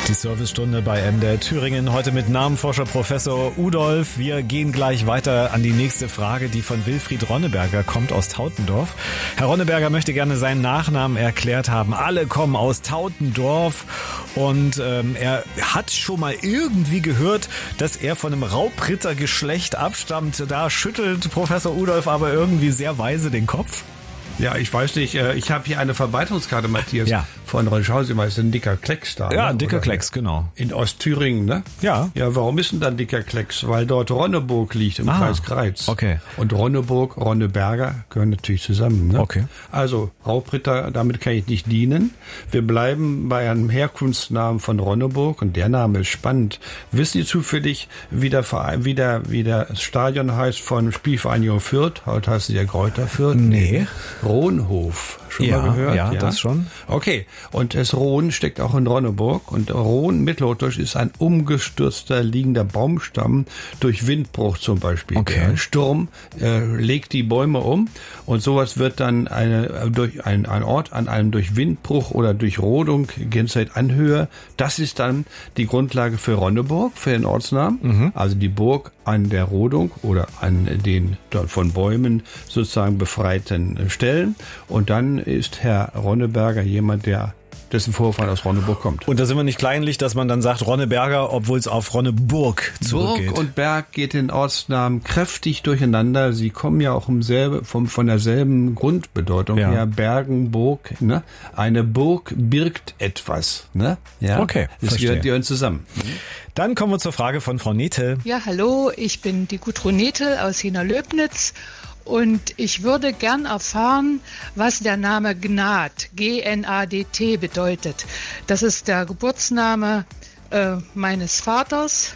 Die Servicestunde bei MDR Thüringen, heute mit Namenforscher Professor Udolf. Wir gehen gleich weiter an die nächste Frage, die von Wilfried Ronneberger kommt aus Tautendorf. Herr Ronneberger möchte gerne seinen Nachnamen erklärt haben. Alle kommen aus Tautendorf und er hat schon mal irgendwie gehört, dass er von einem Raubrittergeschlecht abstammt. Da schüttelt Professor Udolf aber irgendwie sehr weise den Kopf. Ja, ich weiß nicht, ich habe hier eine Verbreitungskarte, Matthias, Ja. von Rönschhausen, ist ein dicker Klecks da. Ja, ne? ein dicker Oder Klecks, genau. in Ostthüringen, ne? Ja. Ja, warum ist denn dann dicker Klecks? Weil dort Ronneburg liegt im Kreis Greiz. Okay. Und Ronneburg, Ronneberger gehören natürlich zusammen, ne? Okay. Also, Raubritter, damit kann ich nicht dienen. Wir bleiben bei einem Herkunftsnamen von Ronneburg und der Name ist spannend. Wissen Sie zufällig, wie der Stadion heißt von Spielvereinigung Fürth? Heute heißt es ja Greuther Fürth. Nee. Rohnhof. Schon mal gehört? Ja, das schon. Okay, und das Rohn steckt auch in Ronneburg und Rohn mittelhochdeutsch ist ein umgestürzter liegender Baumstamm durch Windbruch zum Beispiel. Okay. Ein Sturm legt die Bäume um und sowas wird dann durch ein Ort an einem durch Windbruch oder durch Rodung Gänzeit Anhöhe. Das ist dann die Grundlage für Ronneburg, für den Ortsnamen. Also die Burg an der Rodung oder an den dort von Bäumen sozusagen befreiten Stellen. Und dann ist Herr Ronneberger jemand, dessen Vorfahren aus Ronneburg kommt. Und da sind wir nicht kleinlich, dass man dann sagt Ronneberger, obwohl es auf Ronneburg zurückgeht. Burg und Berg geht den Ortsnamen kräftig durcheinander. Sie kommen ja auch von derselben Grundbedeutung Ja. her. Bergen, Burg, ne? Eine Burg birgt etwas, ne? Ja. Okay, Das verstehe. gehören zusammen. Dann kommen wir zur Frage von Frau Nethel. Ja, hallo, ich bin die Gudrun Nethel aus Jena-Löbnitz und ich würde gern erfahren, was der Name Gnad, G-N-A-D-T, bedeutet. Das ist der Geburtsname meines Vaters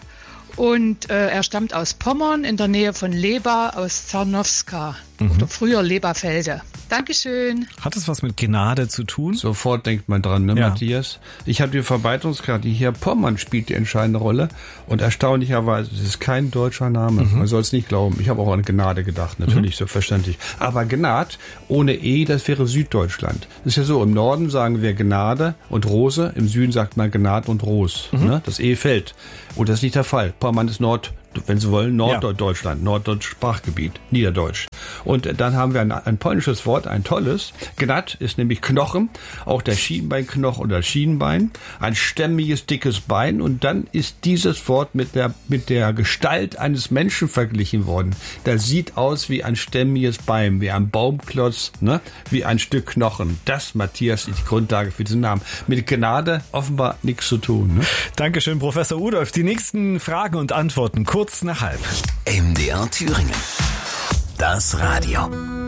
und er stammt aus Pommern in der Nähe von Leba aus Zarnowska oder früher Leberfelde. Dankeschön. Hat es was mit Gnade zu tun? Sofort denkt man dran, ne, Ja. Matthias? Ich habe die Verbreitungskarte hier. Pommern spielt die entscheidende Rolle. Und erstaunlicherweise, es ist kein deutscher Name. Man soll es nicht glauben. Ich habe auch an Gnade gedacht, natürlich, selbstverständlich. Aber Gnad ohne E, das wäre Süddeutschland. Das ist ja so, im Norden sagen wir Gnade und Rose. Im Süden sagt man Gnad und Ros. Ne? Das E fällt. Und das ist nicht der Fall. Pommern ist wenn Sie wollen, Norddeutschland, Norddeutsches Sprachgebiet, Niederdeutsch. Und dann haben wir ein polnisches Wort, ein tolles. Gnad ist nämlich Knochen, auch der Schienbeinknochen oder Schienbein, ein stämmiges, dickes Bein. Und dann ist dieses Wort mit der Gestalt eines Menschen verglichen worden. Das sieht aus wie ein stämmiges Bein, wie ein Baumklotz, ne? Wie ein Stück Knochen. Das, Matthias, ist die Grundlage für diesen Namen. Mit Gnade offenbar nichts zu tun. Ne? Dankeschön, Professor Udolf. Die nächsten Fragen und Antworten kurz nach halb. MDR Thüringen. Das Radio.